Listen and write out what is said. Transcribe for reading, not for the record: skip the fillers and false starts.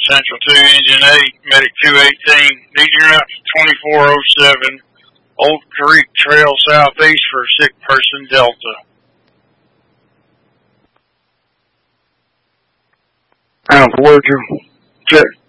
Central 2, Engine 8, Medic 218. Need your route to 2407 Old Creek Trail Southeast for sick person Delta. Alpha, where'd you check?